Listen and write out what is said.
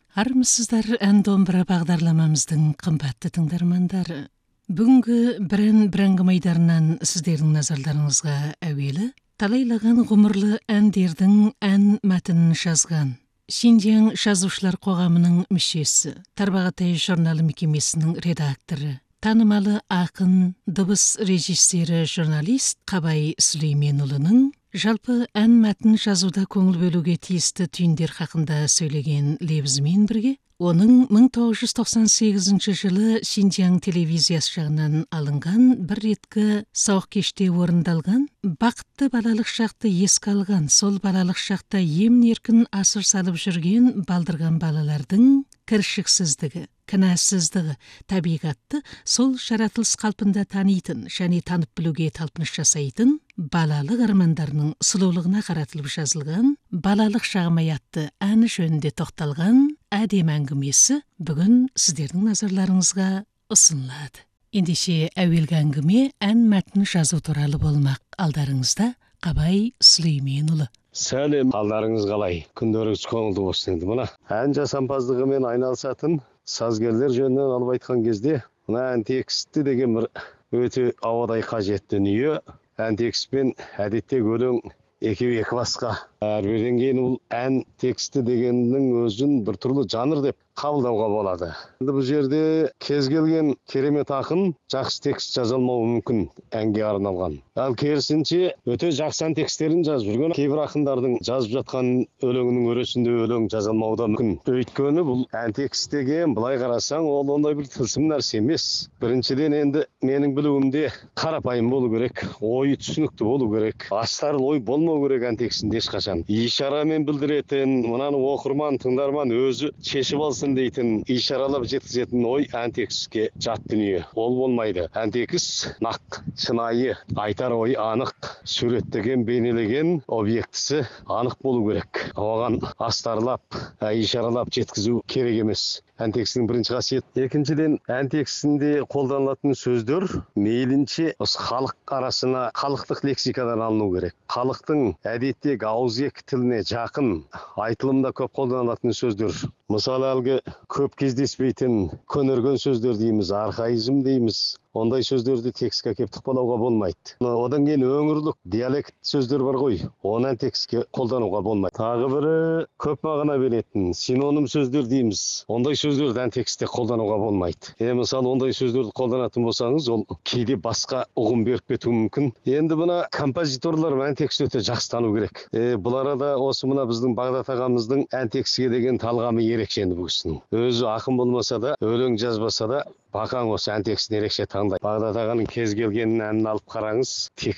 Армысыздар ән домбыра бағдарламамыздың қымбатты тыңдармандары. Бүгінгі бір әңгіме айдарынан сіздердің назарларыңызға әуелі талайлаған ғұмырлы әндердің ән мәтінін жазған Шинжяң жазушылар қоғамының мүшесі, Тарбағатай журналы мекемесінің редакторы, танымалы ақын, дыбыс режиссері, журналист Қабай Сүлейменұлының жалпы ән мәтін жазуда көңіл бөлуге тиісті түйіндер хақында сөйлеген лебізімен бірге, оның 1998 жылы Шинжяң телевизиясы жағынан алынған бір реткі сауық кеште орындалған бақытты балалық шақты еске алған, сол балалық шақта емін-еркін асыр салып жүрген балдырған балалардың кіршіксіздігі, кінәсіздігі, табиғатты сол жаратылыс қалпында танитын және танып білуге талпыныс жасайтын балалық армандарының сұлулығына қаратылып жазылған балалық шағым атты әні жөнінде тоқталған әдемі әңгімесі бүгін сіздердің назарларыңызға ұсынылады. Ендеше әуелгі әңгіме ән мәтін жазу туралы болмақ. Алдарыңызда Қабай Сүлейменұлы. Сәлем, алдарыңыз қалай? Күндеріңіз көңілді болсын енді. Мына ән жасампаздығымен айналысатын сазгерлер жөнінен алып айтқан кезде, мына ән тексті деген бір өте ауадай қажетті дүние. Ән текстпен әдетте өлең екеу екі басқа. Әрбірден кейін ол ән тексті дегеннің өзін бір түрлі жанр деп қабылдауға болады. Енді бұл жерде кез келген керемет ақын жақсы текст жаза алмауы мүмкін әнге арналған. Ал керісінше өте жақсы ән текстерін жазып жүрген кейбір ақындардың жазып жатқан өлеңінің өресінде өлең жаза алмауы да мүмкін. Өйткені бұл ән текст деген былай қарасаң ол ондай бір тылсым нәрсе емес. Біріншіден енді менің білуімде қарапайым болу керек, ойы түсінікті болу керек. Астарлы ой болмау керек ән текстінде ешқашан. Ишарамен білдіретін, мынаны оқырман, тыңдарман өзі шешіп алсын дейтін, ишаралап жеткізетін ой ән текстке жат дүние. Ол болмайды. Ән текст нақ, шынайы, айтар ой анық, суреттеген, бейнелеген объектісі анық болу керек. Оған астарлап, ишаралап жеткізу керек емес. Ән текстінің бірінші қасиеті. Екіншіден, ән текстінде қолданылатын сөздер мейлінше халық арасына халықтық лексикадан алыну керек. Халықтың әдеттегі ауызекі тіліне жақын, айтылымда көп қолданылатын сөздер. Мысалы әлгі көп кездеспейтін көнерген сөздер дейміз, архаизм дейміз. Ондай сөздерді текстке әкеп тықпалауға болмайды. Одан кейін өңірлік диалект сөздер бар ғой, оны текстке қолдануға болмайды. Тағы бірі көп мағына беретін синоним сөздер дейміз. Ондай сөздерді ән текстте қолдануға болмайды. Мысалы ондай сөздерді қолданатын болсаңыз, ол кейде басқа ұғым беріп кетуі мүмкін. Енді мына композиторлар ән текст өте жақсы тану керек. Бұл арада осы мына біздің Бағдат ағамыздың ән текстке деген талғамы ерекше енді бұл кісінің. Өзі ақын болмаса да, өлең жазбаса да, бақаң осы ән текстін ерекше таңдайды. Бағдат ағаның кез келген әнін алып қараңыз,